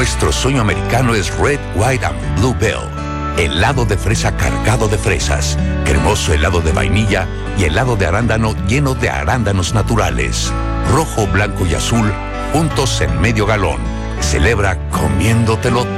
Nuestro sueño americano es Red, White and Blue Bell. Helado de fresa cargado de fresas, cremoso helado de vainilla y helado de arándano lleno de arándanos naturales. Rojo, blanco y azul, juntos en medio galón. Celebra comiéndotelo